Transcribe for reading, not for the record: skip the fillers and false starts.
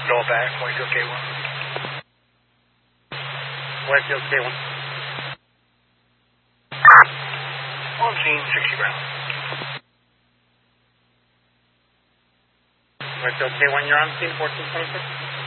Go back, Whitefield K1. Whitefield K1. On scene, 60 ground. Whitefield K1, you're on scene, 1426.